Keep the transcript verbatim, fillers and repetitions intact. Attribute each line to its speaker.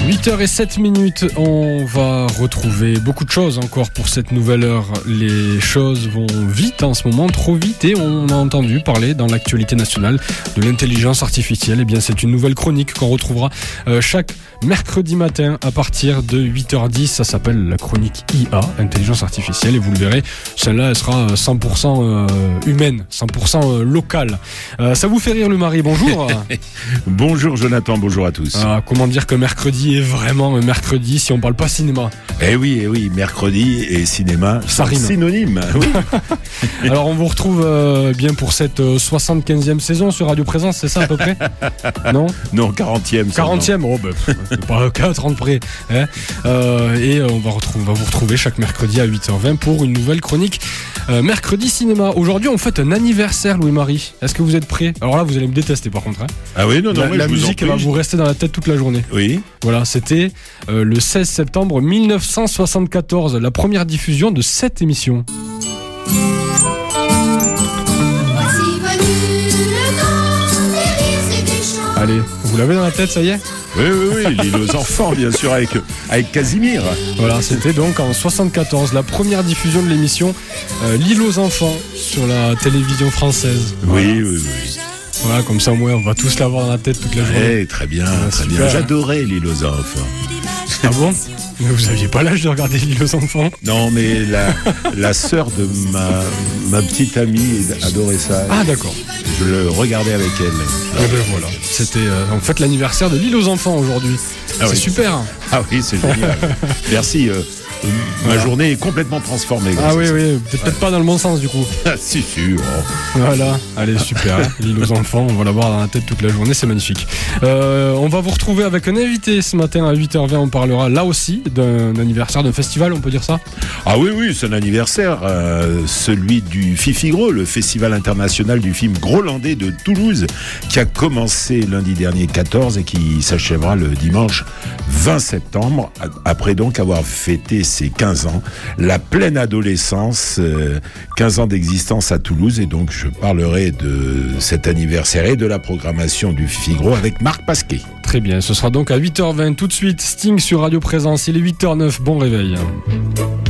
Speaker 1: huit heures sept minutes, on va retrouver beaucoup de choses encore pour cette nouvelle heure. Les choses vont vite en ce moment, trop vite, et on a entendu parler dans l'actualité nationale de l'intelligence artificielle. Et bien c'est une nouvelle chronique qu'on retrouvera euh, chaque mercredi matin à partir de huit heures dix. Ça s'appelle la chronique I A, intelligence artificielle, et vous le verrez, celle-là elle sera cent pour cent euh, humaine, cent pour cent locale. Euh, ça vous fait rire, le mari, bonjour.
Speaker 2: Bonjour Jonathan, bonjour à tous.
Speaker 1: Ah, comment dire que mercredi est vraiment un mercredi si on parle pas cinéma?
Speaker 2: Eh oui, eh oui, mercredi et cinéma,
Speaker 1: ça rime.
Speaker 2: Synonyme. Oui.
Speaker 1: Alors on vous retrouve euh, bien pour cette euh, soixante-quinzième saison sur Radio Présence, c'est ça à peu près? Non
Speaker 2: Non, quarantième.
Speaker 1: quarantième, oh bah, c'est pas qu'à trente près. Hein, euh, et euh, on, va retrouver, on va vous retrouver chaque mercredi à huit heures vingt pour une nouvelle chronique euh, mercredi cinéma. Aujourd'hui on fête un anniversaire, Louis-Marie. Est-ce que vous êtes prêts? Alors là vous allez me détester par contre. Hein.
Speaker 2: Ah oui, non, non,
Speaker 1: la,
Speaker 2: oui,
Speaker 1: la
Speaker 2: je
Speaker 1: musique
Speaker 2: vous
Speaker 1: elle va vous rester dans la tête toute la journée.
Speaker 2: Oui.
Speaker 1: Voilà, c'était euh, le seize septembre mille neuf cent soixante-quatorze, la première diffusion de cette émission. Allez, vous l'avez dans la tête, ça y est?
Speaker 2: Oui, oui, oui, l'île aux enfants, bien sûr, avec, avec Casimir.
Speaker 1: Voilà, c'était donc en soixante-quatorze, la première diffusion de l'émission euh, L'île aux enfants sur la télévision française. Voilà.
Speaker 2: Oui, oui, oui.
Speaker 1: Voilà, comme ça, moi, on va tous l'avoir dans la tête toute la journée.
Speaker 2: Eh, très bien,
Speaker 1: ah,
Speaker 2: très
Speaker 1: super,
Speaker 2: bien.
Speaker 1: hein.
Speaker 2: J'adorais l'île aux enfants.
Speaker 1: Ah bon? Mais vous aviez pas l'âge de regarder L'île aux enfants?
Speaker 2: Non, mais la, la sœur de ma, ma petite amie adorait ça.
Speaker 1: Ah d'accord.
Speaker 2: Je le regardais avec elle.
Speaker 1: Et ben voilà, c'était euh, en fait l'anniversaire de L'île aux enfants aujourd'hui.
Speaker 2: Ah
Speaker 1: c'est
Speaker 2: oui.
Speaker 1: super.
Speaker 2: Ah oui, c'est génial. Merci. Euh,
Speaker 1: voilà.
Speaker 2: Ma journée est complètement transformée.
Speaker 1: Ah oui,
Speaker 2: ça.
Speaker 1: oui, peut-être ouais. Pas dans le bon sens du coup.
Speaker 2: Ah si, si. Oh.
Speaker 1: Voilà, allez, super. L'île aux enfants, on va l'avoir dans la tête toute la journée, c'est magnifique. Euh, on va vous retrouver avec un invité ce matin à huit heures vingt. On parlera là aussi d'un anniversaire d'un festival, on peut dire ça?
Speaker 2: Ah oui, oui, c'est un anniversaire, euh, celui du Fifigro, le festival international du film grolandais de Toulouse, qui a commencé lundi dernier quatorze et qui s'achèvera le dimanche vingt septembre, après donc avoir fêté ses quinze ans, la pleine adolescence, euh, quinze ans d'existence à Toulouse, et donc je parlerai de cet anniversaire et de la programmation du Fifigro avec Marc Pasquet.
Speaker 1: Très bien, ce sera donc à huit heures vingt tout de suite, Sting sur Radio Présence, il est huit heures neuf, bon réveil.